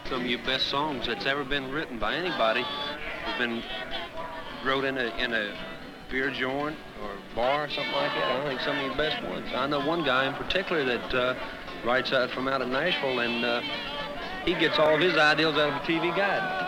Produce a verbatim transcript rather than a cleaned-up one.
some of your best songs that's ever been written by anybody has been wrote in a in a beer joint or bar or something like that. I think some of your best ones. I know one guy in particular that uh, writes out from out of Nashville, and uh, he gets all of his ideals out of a T V Guide.